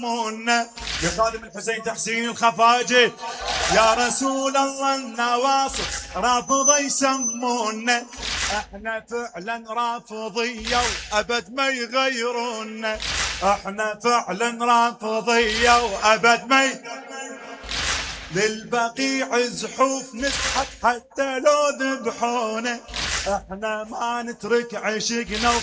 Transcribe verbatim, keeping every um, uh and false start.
يسمونا لخادم الحسين تحسين الخفاجي يا رسول الله النواصر رافضة يسمونا احنا فعلا رافضية وابد ما يغيرونا احنا فعلا رافضية وابد ما يغيرونا للبقيع زحوف نسحب حتى لو ذبحونا احنا ما نترك عشقنا